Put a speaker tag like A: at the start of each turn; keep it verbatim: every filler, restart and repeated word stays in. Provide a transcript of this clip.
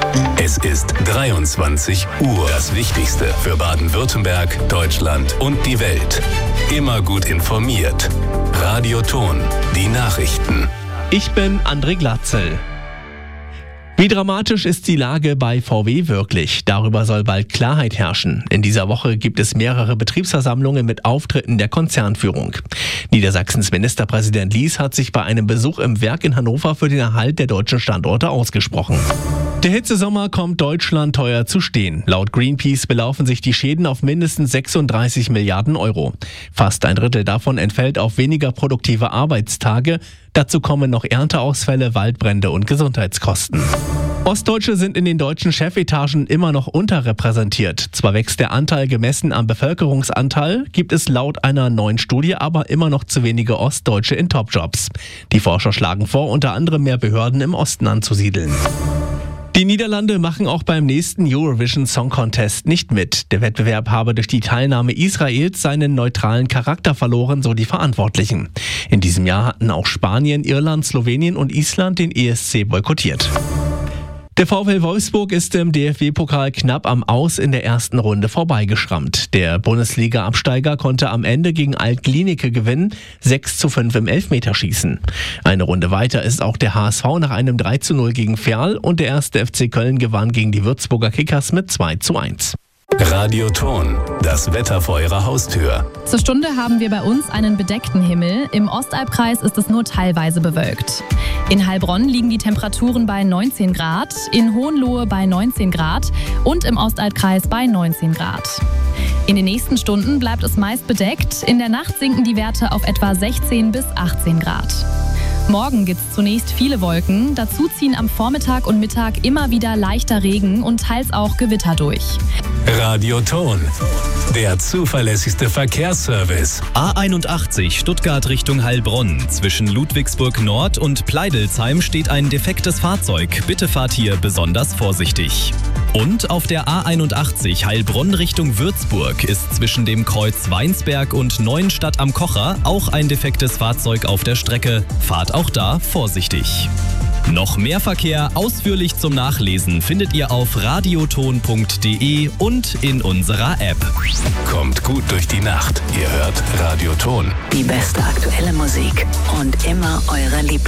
A: Es ist dreiundzwanzig Uhr. Das Wichtigste für Baden-Württemberg, Deutschland und die Welt. Immer gut informiert. Radio Ton, die Nachrichten.
B: Ich bin André Glatzel. Wie dramatisch ist die Lage bei V W wirklich? Darüber soll bald Klarheit herrschen. In dieser Woche gibt es mehrere Betriebsversammlungen mit Auftritten der Konzernführung. Niedersachsens Ministerpräsident Lies hat sich bei einem Besuch im Werk in Hannover für den Erhalt der deutschen Standorte ausgesprochen. Der Hitzesommer kommt Deutschland teuer zu stehen. Laut Greenpeace belaufen sich die Schäden auf mindestens sechsunddreißig Milliarden Euro. Fast ein Drittel davon entfällt auf weniger produktive Arbeitstage. Dazu kommen noch Ernteausfälle, Waldbrände und Gesundheitskosten. Ostdeutsche sind in den deutschen Chefetagen immer noch unterrepräsentiert. Zwar wächst der Anteil gemessen am Bevölkerungsanteil, gibt es laut einer neuen Studie aber immer noch zu wenige Ostdeutsche in Topjobs. Die Forscher schlagen vor, unter anderem mehr Behörden im Osten anzusiedeln. Die Niederlande machen auch beim nächsten Eurovision Song Contest nicht mit. Der Wettbewerb habe durch die Teilnahme Israels seinen neutralen Charakter verloren, so die Verantwortlichen. In diesem Jahr hatten auch Spanien, Irland, Slowenien und Island den E S C boykottiert. Der VfL Wolfsburg ist im D F B-Pokal knapp am Aus in der ersten Runde vorbeigeschrammt. Der Bundesliga-Absteiger konnte am Ende gegen Alt-Glienicke gewinnen, sechs zu fünf im Elfmeterschießen. Eine Runde weiter ist auch der H S V nach einem drei zu null gegen Verl und der erste F C Köln gewann gegen die Würzburger Kickers mit zwei zu eins.
A: Radio Ton, das Wetter vor Ihrer Haustür.
C: Zur Stunde haben wir bei uns einen bedeckten Himmel. Im Ostalbkreis ist es nur teilweise bewölkt. In Heilbronn liegen die Temperaturen bei neunzehn Grad, in Hohenlohe bei neunzehn Grad und im Ostalbkreis bei neunzehn Grad. In den nächsten Stunden bleibt es meist bedeckt. In der Nacht sinken die Werte auf etwa sechzehn bis achtzehn Grad. Morgen gibt es zunächst viele Wolken. Dazu ziehen am Vormittag und Mittag immer wieder leichter Regen und teils auch Gewitter durch.
A: Radio Ton, der zuverlässigste Verkehrsservice.
D: A einundachtzig Stuttgart Richtung Heilbronn. Zwischen Ludwigsburg Nord und Pleidelsheim steht ein defektes Fahrzeug. Bitte fahrt hier besonders vorsichtig. Und auf der A einundachtzig Heilbronn Richtung Würzburg ist zwischen dem Kreuz Weinsberg und Neuenstadt am Kocher auch ein defektes Fahrzeug auf der Strecke. Fahrt auch da vorsichtig. Noch mehr Verkehr ausführlich zum Nachlesen findet ihr auf radioton punkt de und in unserer App.
A: Kommt gut durch die Nacht. Ihr hört Radio Ton.
E: Die beste aktuelle Musik und immer eure Lieblings